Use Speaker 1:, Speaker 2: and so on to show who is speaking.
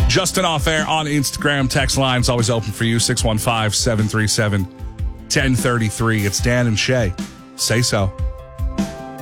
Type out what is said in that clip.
Speaker 1: Justin Off Air on Instagram. Text line's always open for you. 615-737-1033. It's Dan and Shay. Say so.